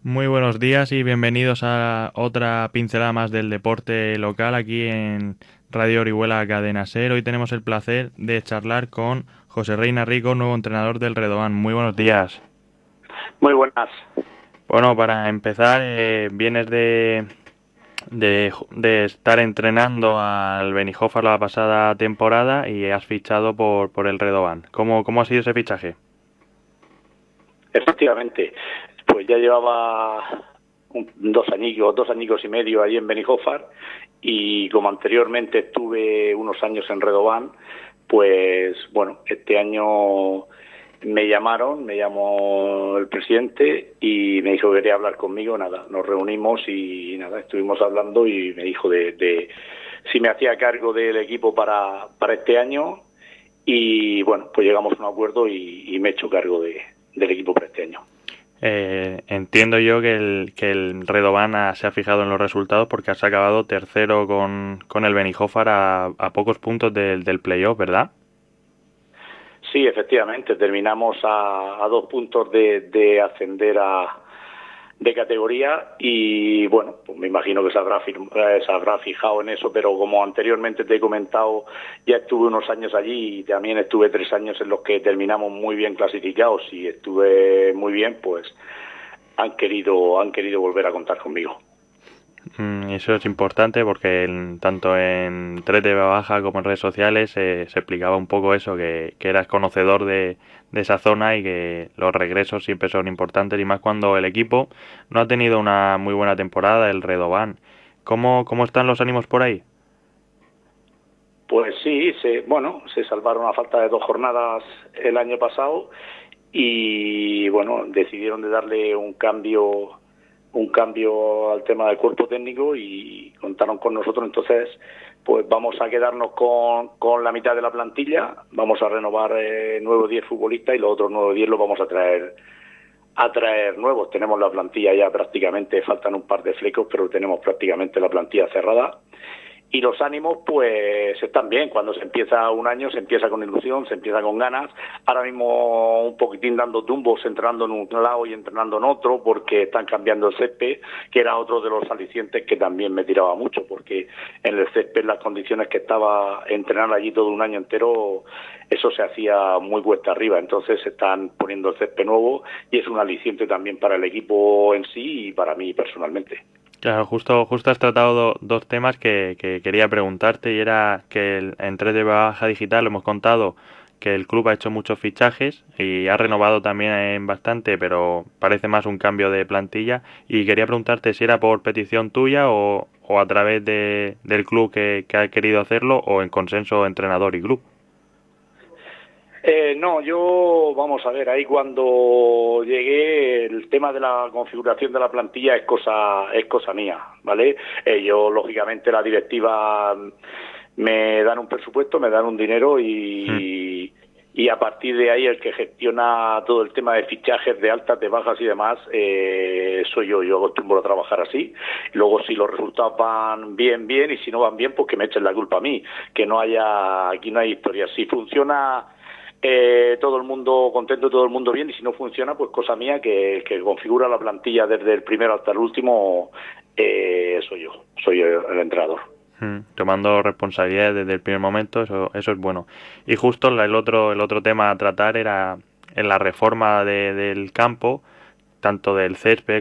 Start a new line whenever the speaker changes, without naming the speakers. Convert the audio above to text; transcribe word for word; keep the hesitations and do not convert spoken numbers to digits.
Muy buenos días y bienvenidos a otra pincelada más del deporte local aquí en Radio Orihuela Cadena Ser. Hoy tenemos el placer de charlar con José Reina Rico, nuevo entrenador del Redován. Muy buenos días.
Muy buenas.
Bueno, para empezar, eh, vienes de, de, de estar entrenando al Benijofar la pasada temporada y has fichado por, por el Redován. ¿Cómo, cómo ha sido ese fichaje?
Efectivamente, pues ya llevaba un- dos añicos, dos añicos y medio ahí en Benijofar, y como anteriormente estuve unos años en Redován, pues bueno, este año me llamaron, me llamó el presidente y me dijo que quería hablar conmigo. Nada, nos reunimos y nada, estuvimos hablando y me dijo de, de si me hacía cargo del equipo para, para este año. Y bueno, pues llegamos a un acuerdo y, y me he hecho cargo de, del equipo para este año.
Eh, entiendo yo que el, que el Redován ha- se ha fijado en los resultados porque has acabado tercero con, con el Benijofar a, a pocos puntos del, del playoff, ¿verdad?
Sí, efectivamente, terminamos a, a dos puntos de, de ascender a, de categoría. Y bueno, pues me imagino que se habrá, firm- eh, se habrá fijado en eso, pero como anteriormente te he comentado, ya estuve unos años allí y también estuve tres años en los que terminamos muy bien clasificados y estuve muy bien, pues han querido, han querido volver a contar conmigo.
Mm, eso es importante porque en- tanto en tres de Baja como en redes sociales eh, se explicaba un poco eso, que, que eras conocedor de, de esa zona y que los regresos siempre son importantes y más cuando el equipo no ha tenido una muy buena temporada, el Redován. ¿Cómo, cómo están los ánimos por ahí?
Pues sí, se, bueno, se salvaron a falta de dos jornadas el año pasado y bueno, decidieron de darle un cambio un cambio al tema del cuerpo técnico y contaron con nosotros. Entonces pues vamos a quedarnos con, con la mitad de la plantilla, vamos a renovar eh, nuevos diez futbolistas y los otros nuevos diez los vamos a traer a traer nuevos. Tenemos la plantilla ya prácticamente, faltan un par de flecos, pero tenemos prácticamente la plantilla cerrada. Y los ánimos, pues, están bien. Cuando se empieza un año, se empieza con ilusión, se empieza con ganas. Ahora mismo un poquitín dando tumbos, entrenando en un lado y entrenando en otro, porque están cambiando el césped, que era otro de los alicientes que también me tiraba mucho, porque en el césped, las condiciones que estaba entrenar allí todo un año entero, eso se hacía muy cuesta arriba. Entonces se están poniendo el césped nuevo y es un aliciente también para el equipo en sí y para mí personalmente.
Claro, justo, justo has tratado do- dos temas que, que quería preguntarte y era que el- en tres de Baja Digital lo hemos contado que el club ha hecho muchos fichajes y ha renovado también en bastante, pero parece más un cambio de plantilla y quería preguntarte si era por petición tuya o, o a través de, del club que, que ha querido hacerlo o en consenso entrenador y club.
Eh, no, yo, vamos a ver, ahí cuando llegué, el tema de la configuración de la plantilla es cosa, es cosa mía, ¿vale? Eh, yo, lógicamente, la directiva mm, me dan un presupuesto, me dan un dinero
Mm.
y, y a partir de ahí el que gestiona todo el tema de fichajes, de altas, de bajas y demás, eh, soy yo. Yo acostumbro a trabajar así. Luego, si los resultados van bien, bien, y si no van bien, pues que me echen la culpa a mí, que no haya, aquí no hay historia. Si funciona eh, todo el mundo contento, todo el mundo bien, y si no funciona, pues cosa mía, que, que configura la plantilla desde el primero hasta el último, eh, soy yo, soy el, el entrenador.
Mm, tomando responsabilidades desde el primer momento, eso, eso es bueno. Y justo la- el otro, el otro tema a tratar era en la reforma de- del campo, tanto del césped